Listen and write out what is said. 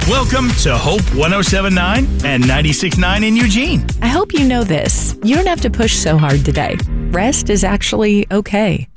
Welcome to Hope 107.9 and 96.9 in Eugene. I hope you know this. You don't have to push so hard today. Rest is actually okay.